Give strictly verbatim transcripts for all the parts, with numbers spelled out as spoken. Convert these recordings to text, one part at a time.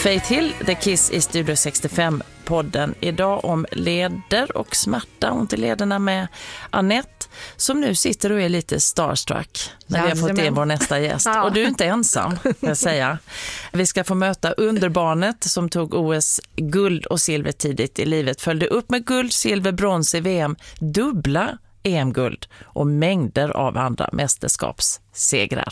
Faith Hill, The Kiss i Studio sextiofem-podden. Idag om leder och smärta, ont i lederna med Annette, som nu sitter och är lite starstruck när vi har fått in vår nästa gäst. Ja. Och du är inte ensam, kan jag säga. Vi ska få möta underbarnet som tog O S-guld och silver tidigt i livet. Följde upp med guld, silver, brons i V M, dubbla E M-guld och mängder av andra mästerskapssegrar.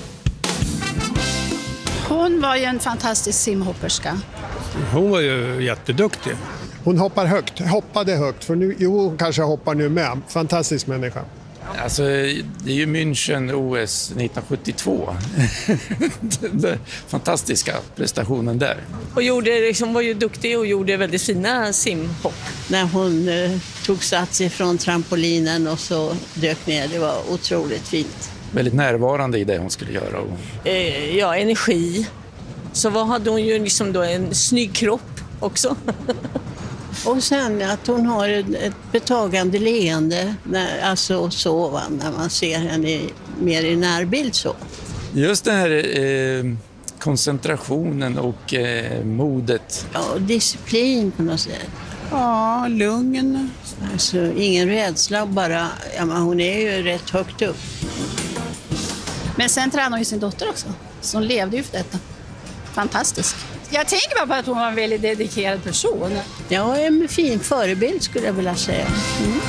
Hon var ju en fantastisk simhopperska. Hon var ju jätteduktig. Hon hoppar högt, hoppade högt, för nu, jo, hon kanske hoppar nu med. Fantastisk människa. Alltså, det är ju München O S nittonhundrasjuttiotvå. Den fantastiska prestationen där. Och gjorde, liksom, var ju duktig och gjorde väldigt fina simhopp. När hon eh, tog sats ifrån trampolinen och så dök ner, det var otroligt fint. Väldigt närvarande i det hon skulle göra. Eh, ja, energi. Så vad hade hon ju liksom då en snygg kropp också. Och sen att hon har ett, ett betagande leende, när, alltså så, va, när man ser henne mer i närbild så. Just den här eh, koncentrationen och eh, modet. Ja, disciplin på något sätt. Ja, lugn. Alltså ingen rädsla, bara, ja, men hon är ju rätt högt upp. Men sen tränade hon ju sin dotter också, så hon levde ju för detta. Fantastiskt. Jag tänker bara på att hon var en väldigt dedikerad person. Ja, en fin förebild skulle jag vilja säga. Mm.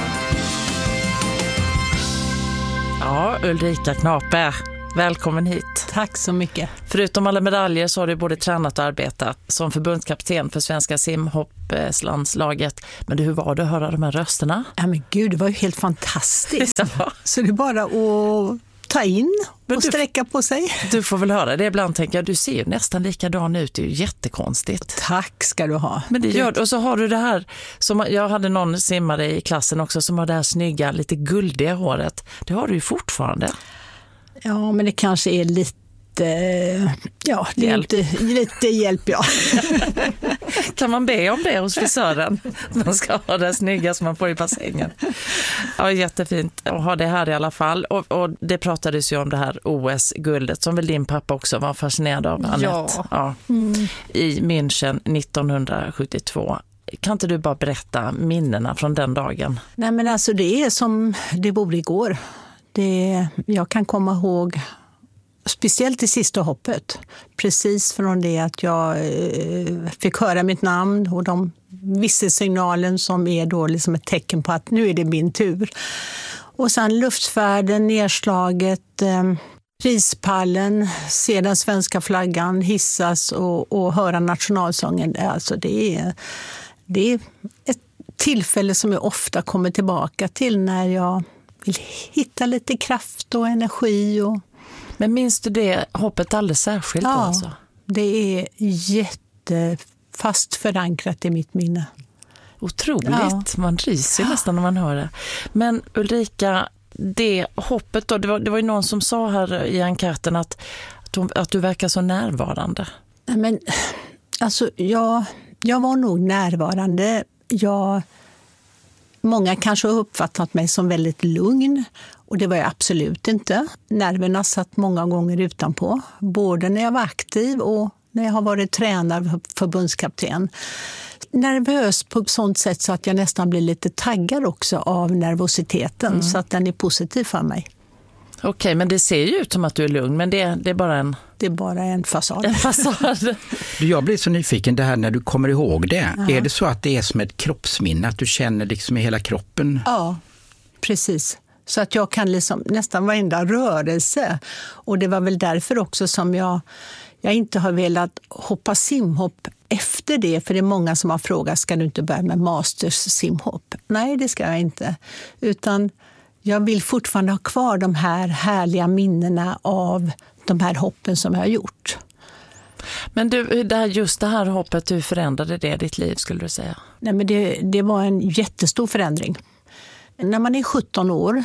Ja, Ulrika Knape, välkommen hit. Tack så mycket. Förutom alla medaljer så har du både tränat och arbetat som förbundskapten för svenska simhoppslandslaget. Men du, hur var det att höra de här rösterna? Ja men gud, det var ju helt fantastiskt. Ja. Så det är bara att ta in och du, sträcka på sig. Du får väl höra det ibland, tänker jag. Du ser ju nästan likadan ut, det är ju jättekonstigt. Tack ska du ha. Men det gör, och så har du det här, som jag hade någon simmare i klassen också som har det här snygga, lite guldiga håret. Det har du ju fortfarande. Ja, men det kanske är lite, ja, det är lite, lite hjälp, ja. Kan man be om det hos frisören? Man ska ha det snygga som man får i bassängen. Ja, jättefint att ha det här i alla fall. Och, och det pratades ju om det här O S-guldet som väl din pappa också var fascinerad av, Annette. Ja. Ja. Mm. I München nittonhundrasjuttiotvå. Kan inte du bara berätta minnena från den dagen? Nej men alltså det är som det borde igår. Det, jag kan komma ihåg speciellt det sista hoppet. Precis från det att jag eh, fick höra mitt namn och de visselsignalen som är då liksom ett tecken på att nu är det min tur. Och sen luftfärden, nedslaget, eh, prispallen, se den svenska flaggan hissas och, och höra nationalsången. Alltså det är, det är ett tillfälle som jag ofta kommer tillbaka till när jag vill hitta lite kraft och energi. Och... Men minns du det hoppet alldeles särskilt? Ja, alltså? Det är jättefast förankrat i mitt minne. Otroligt, ja. Man ryser nästan när man hör det. Men Ulrika, det hoppet då, det var, det var ju någon som sa här i enkäten att, att du verkar så närvarande. Men alltså, jag, jag var nog närvarande. Jag... Många kanske har uppfattat mig som väldigt lugn och det var jag absolut inte. Nerverna satt många gånger utanpå, både när jag var aktiv och när jag har varit tränare och förbundskapten. Nervös på ett sånt sätt så att jag nästan blir lite taggad också av nervositeten, mm. så att den är positiv för mig. Okej, men det ser ju ut som att du är lugn, men det, det är bara en... Det är bara en fasad. En fasad. Jag blir så nyfiken det här när du kommer ihåg det. Ja. Är det så att det är som ett kroppsminne, att du känner liksom i hela kroppen? Ja, precis. Så att jag kan liksom nästan varenda rörelse. Och det var väl därför också som jag, jag inte har velat hoppa simhopp efter det. För det är många som har frågat, ska du inte börja med masters simhopp? Nej, det ska jag inte. Utan jag vill fortfarande ha kvar de här härliga minnena av de här hoppen som jag har gjort. Men du, det här, just det här hoppet, hur förändrade det ditt liv skulle du säga? Nej, men det, det var en jättestor förändring. När man är sjutton år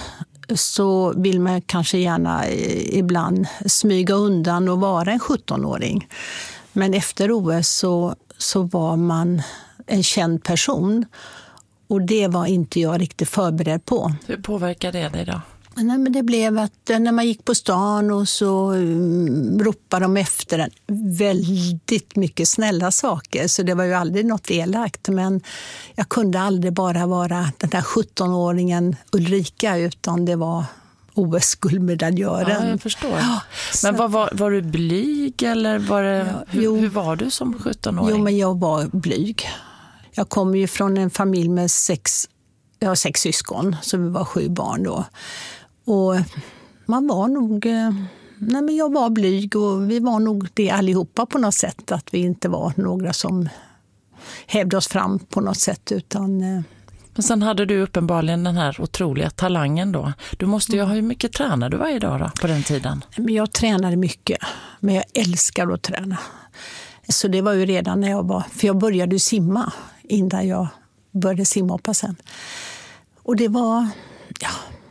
så vill man kanske gärna ibland smyga undan och vara en sjuttonåring. Men efter O S så, så var man en känd person. Och det var inte jag riktigt förberedd på. Hur påverkar det dig då? Nej, men det blev att när man gick på stan och så um, ropade de efter en väldigt mycket snälla saker. Så det var ju aldrig något elakt. Men jag kunde aldrig bara vara den där sjuttonåringen Ulrika, utan det var O S-guldmedaljören. Ja, jag förstår. Ja, men var, var, var du blyg eller var det, ja, hur, hur var du som sjuttonåring? Jo, men jag var blyg. Jag kom ju från en familj med sex, jag har sex syskon, så vi var sju barn då. Och man var nog, nej men jag var blyg och vi var nog det allihopa på något sätt. Att vi inte var några som hävde oss fram på något sätt, utan... Men sen hade du uppenbarligen den här otroliga talangen då. Du måste ju ha hur mycket tränar du varje dag då, på den tiden? Men jag tränade mycket, men jag älskar att träna. Så det var ju redan när jag var, för jag började simma innan jag började simhoppa sen. Och det var, ja,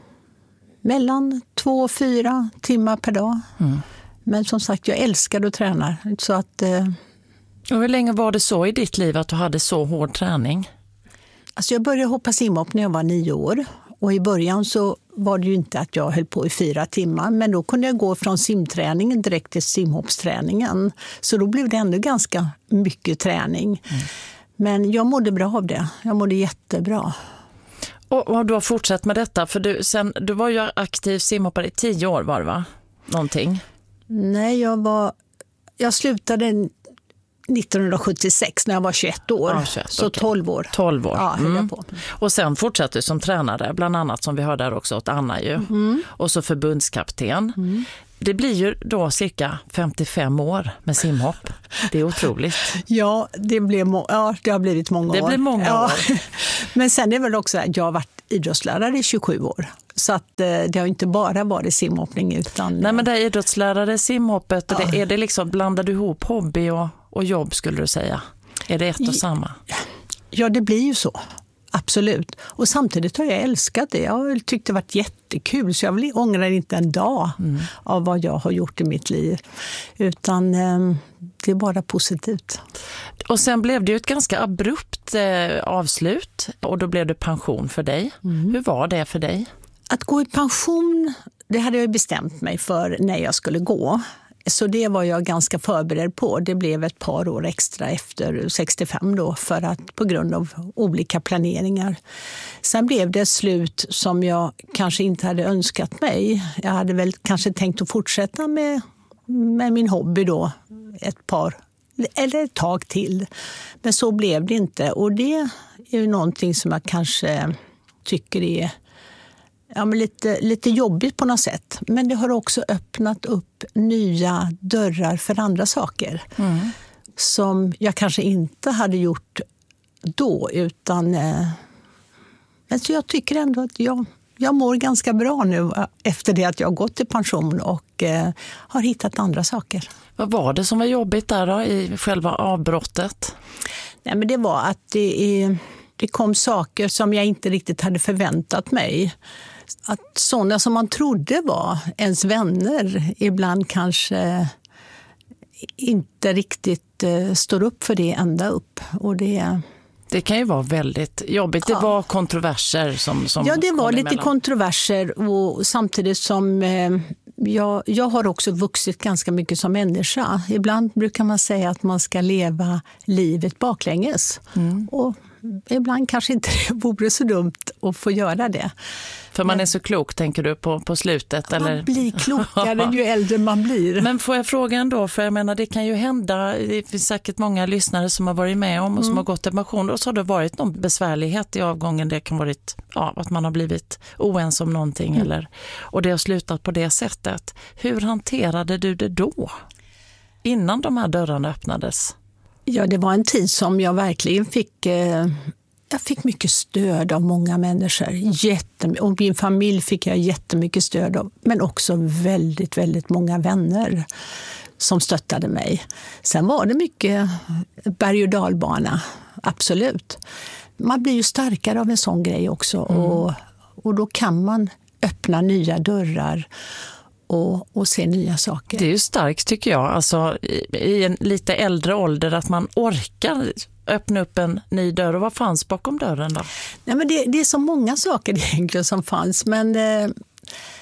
mellan två och fyra timmar per dag. Mm. Men som sagt, jag älskade att träna. Så att, eh... Och hur länge var det så i ditt liv att du hade så hård träning? Alltså jag började hoppa simhopp när jag var nio år. Och i början så var det ju inte att jag höll på i fyra timmar. Men då kunde jag gå från simträningen direkt till simhoppsträningen. Så då blev det ändå ganska mycket träning. Mm. Men jag mådde bra av det. Jag mådde jättebra. Och, och du har fortsatt med detta, för du, sen, du var ju aktiv simhoppare i tio år var det va? Någonting? Nej, jag var, jag slutade nittonhundrasjuttiosex när jag var tjugoett år. Ja, tjugoett, så okay. tolv år. tolv år. Ja, mm. jag på. Och sen fortsatte du som tränare, bland annat som vi hörde där också åt Anna ju. Mm. Och så förbundskapten. Mm. Det blir ju då cirka femtiofem år med simhopp. Det är otroligt. Ja, det, blev må- ja, det har blivit många det år. Det blir många ja. år. Men sen är det väl också att jag har varit idrottslärare i tjugosju år. Så att eh, det har inte bara varit simhoppning utan... Nej, men det är idrottslärare, simhoppet, ja. det, är det liksom, blandar du ihop hobby och, och jobb skulle du säga? Är det ett och samma? Ja, det blir ju så. Absolut. Och samtidigt har jag älskat det. Jag har tyckt det varit jättekul, så jag ångrar inte en dag mm. av vad jag har gjort i mitt liv. Utan eh, det är bara positivt. Och sen blev det ju ett ganska abrupt eh, avslut och då blev det pension för dig. Mm. Hur var det för dig? Att gå i pension, det hade jag bestämt mig för när jag skulle gå. Så det var jag ganska förberedd på. Det blev ett par år extra efter sextiofem då, för att på grund av olika planeringar. Sen blev det ett slut som jag kanske inte hade önskat mig. Jag hade väl kanske tänkt att fortsätta med, med min hobby då ett par eller ett tag till. Men så blev det inte, och det är ju någonting som jag kanske tycker är Ja, men lite, lite jobbigt på något sätt. Men det har också öppnat upp nya dörrar för andra saker. Mm. Som jag kanske inte hade gjort då. Utan eh, alltså jag tycker ändå att jag, jag mår ganska bra nu efter det att jag har gått i pension och eh, har hittat andra saker. Vad var det som var jobbigt där då i själva avbrottet? Nej, men det var att det, är, det kom saker som jag inte riktigt hade förväntat mig. Att sådana som man trodde var ens vänner ibland kanske inte riktigt eh, står upp för det ända upp. Och det, det kan ju vara väldigt jobbigt. Det ja. var kontroverser som, som Ja, det var lite emellan. kontroverser och samtidigt som eh, jag, jag har också vuxit ganska mycket som människa. Ibland brukar man säga att man ska leva livet baklänges. Mm. Och ibland kanske inte det vore så dumt att få göra det. För man är så klok, tänker du, på, på slutet? Man eller? blir klokare ju äldre man blir. Men får jag fråga ändå, för jag menar det kan ju hända, det finns säkert många lyssnare som har varit med om och som mm. har gått i pension, och så har det varit någon besvärlighet i avgången, det kan varit ja, att man har blivit oense om någonting mm. eller, och det har slutat på det sättet. Hur hanterade du det då? Innan de här dörrarna öppnades? Ja, det var en tid som jag verkligen fick... Eh, jag fick mycket stöd av många människor. Jättem- och min familj fick jag jättemycket stöd av. Men också väldigt, väldigt många vänner som stöttade mig. Sen var det mycket berg- och dalbana, absolut. Man blir ju starkare av en sån grej också. Mm. Och, och då kan man öppna nya dörrar och, och se nya saker. Det är ju starkt tycker jag, alltså i, i en lite äldre ålder, att man orkar öppna upp en ny dörr. Och vad fanns bakom dörren då? Nej, men det, det är så många saker egentligen som fanns, men eh,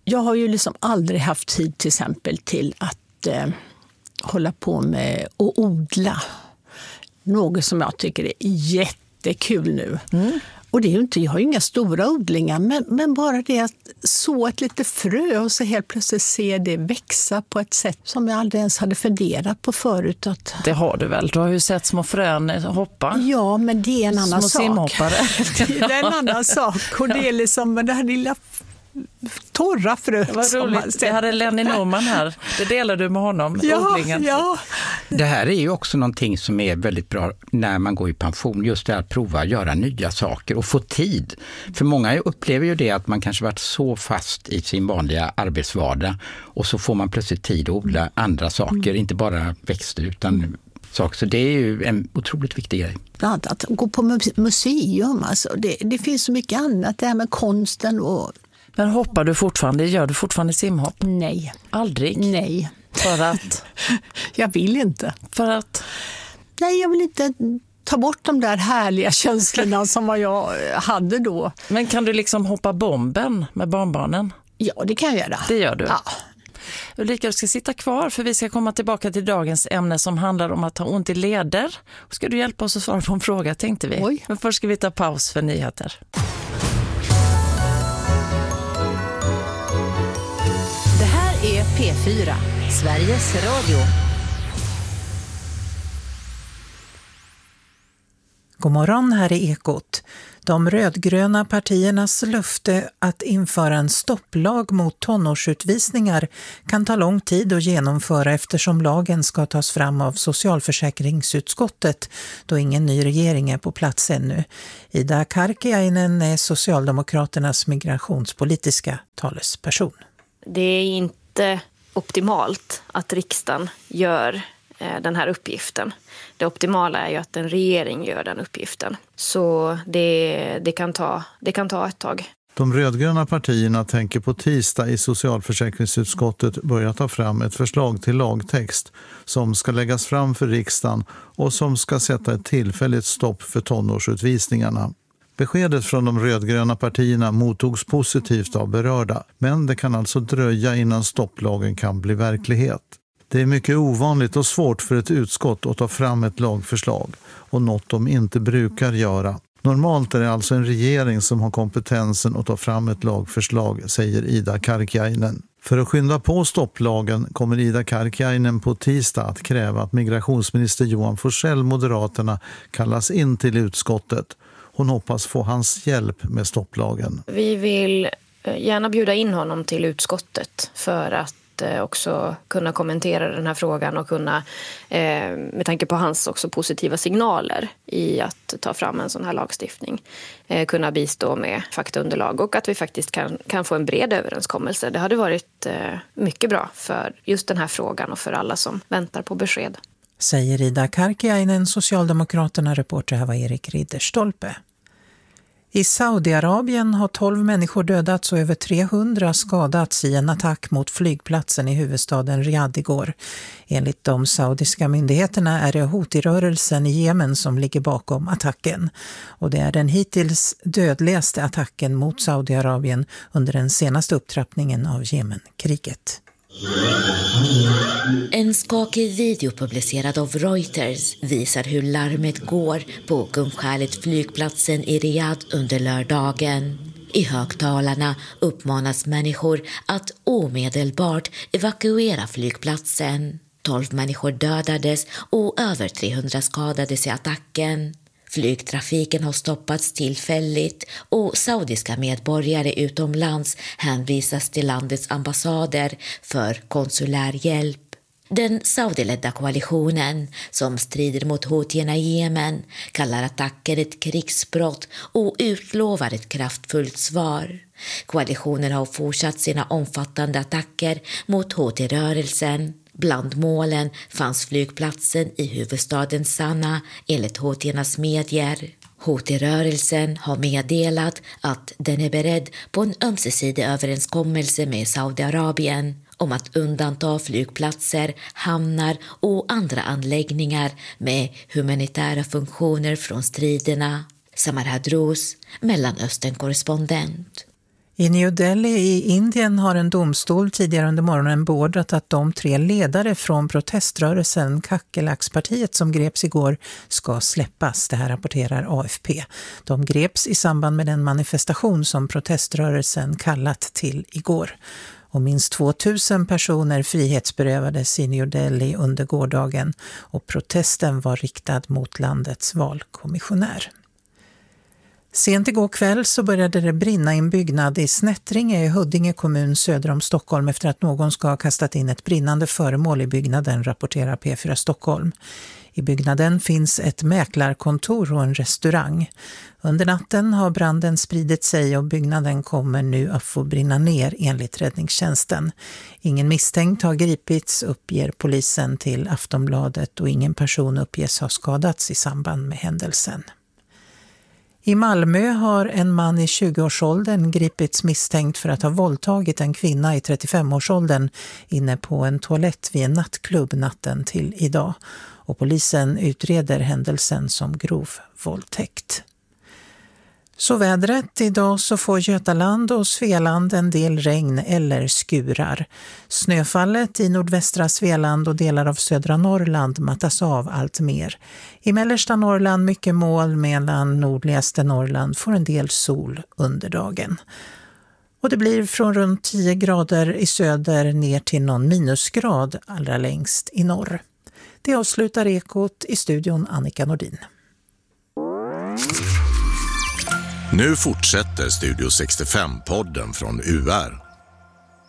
Jag har ju liksom aldrig haft tid till exempel till att eh, hålla på med att odla. Något som jag tycker är jättekul nu. Mm. Och det är ju inte, jag har ju inga stora odlingar, men, men bara det att så ett litet frö och så helt plötsligt se det växa på ett sätt som jag aldrig ens hade funderat på förut. Att... Det har du väl? Du har ju sett små frön hoppa. Ja, men det är en annan små sak. Simhoppare. Det är en annan sak. Och det är liksom det här lilla torra fröet. Det var roligt. Jag hade Lenny Norman här. Det delar du med honom, ja, odlingen. Ja. Det här är ju också någonting som är väldigt bra när man går i pension. Just det här att prova att göra nya saker och få tid. För många upplever ju det att man kanske varit så fast i sin vanliga arbetsvardag och så får man plötsligt tid att odla andra saker. Mm. Inte bara växter utan saker. Så det är ju en otroligt viktig grej. Att, att gå på museum, alltså. det, det finns så mycket annat. Det här med konsten och... Men hoppar du fortfarande? Gör du fortfarande simhopp? Nej. Aldrig? Nej. För att? Jag vill inte. För att? Nej, jag vill inte ta bort de där härliga känslorna som jag hade då. Men kan du liksom hoppa bomben med barnbarnen? Ja, det kan jag göra. Det gör du? Ja. Ulrika, du ska sitta kvar för vi ska komma tillbaka till dagens ämne som handlar om att ha ont i leder. Ska du hjälpa oss att svara på en fråga, tänkte vi. Oj. Men först ska vi ta paus för nyheter. Det här är P fyra, Sveriges Radio. God morgon, här är Ekot. De rödgröna partiernas löfte att införa en stopplag mot tonårsutvisningar kan ta lång tid att genomföra eftersom lagen ska tas fram av socialförsäkringsutskottet då ingen ny regering är på plats ännu. Ida Karkiainen är Socialdemokraternas migrationspolitiska talesperson. Det är inte optimalt att riksdagen gör den här uppgiften. Det optimala är ju att en regering gör den uppgiften. Så det, det, kan ta, det kan ta ett tag. De rödgröna partierna tänker på tisdag i socialförsäkringsutskottet börja ta fram ett förslag till lagtext som ska läggas fram för riksdagen och som ska sätta ett tillfälligt stopp för tonårsutvisningarna. Beskedet från de rödgröna partierna mottogs positivt av berörda, men det kan alltså dröja innan stopplagen kan bli verklighet. Det är mycket ovanligt och svårt för ett utskott att ta fram ett lagförslag och något de inte brukar göra. Normalt är det alltså en regering som har kompetensen att ta fram ett lagförslag, säger Ida Karkiainen. För att skynda på stopplagen kommer Ida Karkiainen på tisdag att kräva att migrationsminister Johan Forssell, Moderaterna, kallas in till utskottet. Hon hoppas få hans hjälp med stopplagen. Vi vill gärna bjuda in honom till utskottet för att också kunna kommentera den här frågan och kunna, eh, med tanke på hans också positiva signaler i att ta fram en sån här lagstiftning, eh, kunna bistå med faktaunderlag och att vi faktiskt kan, kan få en bred överenskommelse. Det hade varit eh, mycket bra för just den här frågan och för alla som väntar på besked. Säger Ida Karkiainen, Socialdemokraterna. Reporter här var Erik Ridderstolpe. I Saudiarabien har tolv människor dödats och över trehundra skadats i en attack mot flygplatsen i huvudstaden Riyadh igår. Enligt de saudiska myndigheterna är det Houthi-rörelsen i Jemen som ligger bakom attacken. Och det är den hittills dödligaste attacken mot Saudiarabien under den senaste upptrappningen av Jemenkriget. En skakig video publicerad av Reuters visar hur larmet går på Qum-Khalid flygplatsen i Riyadh under lördagen. I högtalarna uppmanas människor att omedelbart evakuera flygplatsen. tolv människor dödades och över trehundra skadades i attacken. Flygtrafiken har stoppats tillfälligt och saudiska medborgare utomlands hänvisas till landets ambassader för konsulär hjälp. Den saudiledda koalitionen som strider mot houthierna i Jemen kallar attacken ett krigsbrott och utlovar ett kraftfullt svar. Koalitionen har fortsatt sina omfattande attacker mot Houthi-rörelsen. Bland målen fanns flygplatsen i huvudstaden Sanaa enligt houthiernas medier. Houthi-rörelsen har meddelat att den är beredd på en ömsesidig överenskommelse med Saudiarabien om att undanta flygplatser, hamnar och andra anläggningar med humanitära funktioner från striderna. Samar Hadrous, Mellanöstern-korrespondent. I New Delhi i Indien har en domstol tidigare under morgonen beordrat att de tre ledare från proteströrelsen Kakelaks-partiet som greps igår ska släppas. Det här rapporterar A F P. De greps i samband med den manifestation som proteströrelsen kallat till igår. Och minst tvåtusen personer frihetsberövades i New Delhi under gårdagen och protesten var riktad mot landets valkommissionär. Sent igår kväll så började det brinna i en byggnad i Snättringe i Huddinge kommun söder om Stockholm efter att någon ska ha kastat in ett brinnande föremål i byggnaden, rapporterar P fyra Stockholm. I byggnaden finns ett mäklarkontor och en restaurang. Under natten har branden spridit sig och byggnaden kommer nu att få brinna ner enligt räddningstjänsten. Ingen misstänkt har gripits, uppger polisen till Aftonbladet, och ingen person uppges ha skadats i samband med händelsen. I Malmö har en man i tjugoårsåldern gripits misstänkt för att ha våldtagit en kvinna i trettiofemårsåldern inne på en toalett vid en nattklubb natten till idag. Och polisen utreder händelsen som grov våldtäkt. Så vädret, idag så får Götaland och Svealand en del regn eller skurar. Snöfallet i nordvästra Svealand och delar av södra Norrland mattas av allt mer. I mellersta Norrland mycket moln, medan nordligaste Norrland får en del sol under dagen. Och det blir från runt tio grader i söder ner till någon minusgrad allra längst i norr. Det avslutar Ekot, i studion Annika Nordin. Nu fortsätter Studio sextiofem-podden från U R.